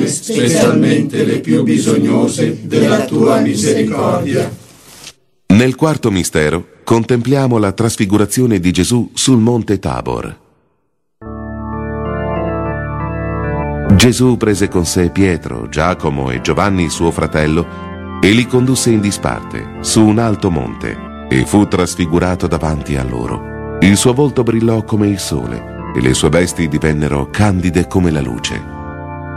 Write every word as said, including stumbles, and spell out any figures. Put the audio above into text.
specialmente le più bisognose della tua misericordia. Nel quarto mistero contempliamo la trasfigurazione di Gesù sul monte Tabor. Gesù prese con sé Pietro, Giacomo e Giovanni suo fratello e li condusse in disparte su un alto monte e fu trasfigurato davanti a loro. Il suo volto brillò come il sole e le sue vesti divennero candide come la luce.